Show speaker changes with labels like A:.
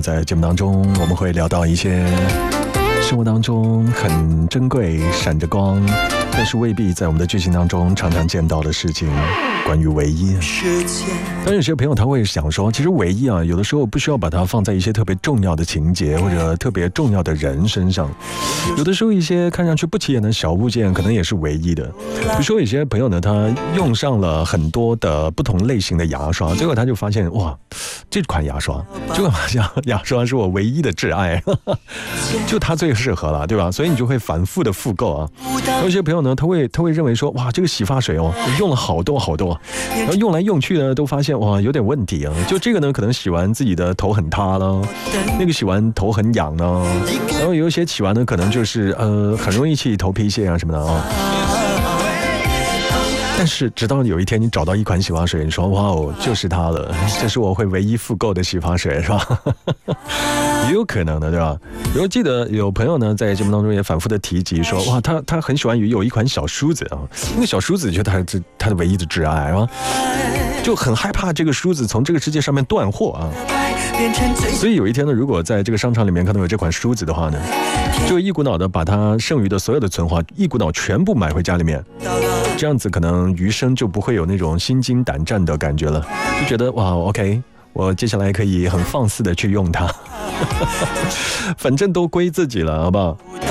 A: 在节目当中我们会聊到一些生活当中很珍贵闪着光，但是未必在我们的剧情当中常常见到的事情，关于唯一。但有些朋友他会想说，其实唯一有的时候不需要把它放在一些特别重要的情节或者特别重要的人身上，有的时候一些看上去不起眼的小物件可能也是唯一的。比如说有些朋友呢，他用上了很多的不同类型的牙刷，最后他就发现，哇，这款牙刷是我唯一的挚爱，就它最适合了，对吧？所以你就会反复的复购啊。有些朋友呢，他会认为说，哇，这个洗发水用了好多，然后用来用去呢，都发现哇有点问题啊。就这个呢，可能洗完自己的头很塌了，那个洗完头很痒呢，然后有一些洗完呢，可能就是很容易起头皮屑啊什么的啊。但是直到有一天你找到一款洗发水，你说哇哦，就是它了，这是我会唯一复购的洗发水，是吧？也有可能的，对吧？我记得有朋友呢在节目当中也反复的提及说，哇，他很喜欢有一款小梳子啊，那个小梳子就他的唯一的挚爱啊，就很害怕这个梳子从这个世界上面断货啊。所以有一天呢，如果在这个商场里面看到有这款梳子的话呢，就一股脑的把它剩余的所有的存货一股脑全部买回家里面，这样子可能余生就不会有那种心惊胆战的感觉了，就觉得哇 OK， 我接下来可以很放肆的去用它反正都归自己了，好不好？